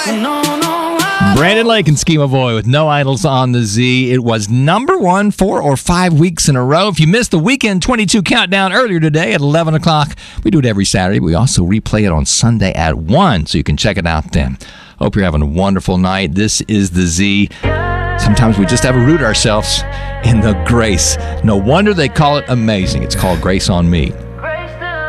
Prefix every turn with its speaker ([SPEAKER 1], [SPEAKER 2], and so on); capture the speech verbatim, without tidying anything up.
[SPEAKER 1] Brandon Lake and Schema Boy with No Idols on the Z. It was number one four or five weeks in a row. If you missed the Weekend twenty-two countdown earlier today at eleven o'clock, we do it every Saturday. We also replay it on Sunday at one, so you can check it out then. Hope you're having a wonderful night. This is the Z. Sometimes we just have to root ourselves in the grace. No wonder they call it amazing. It's called Grace on Me.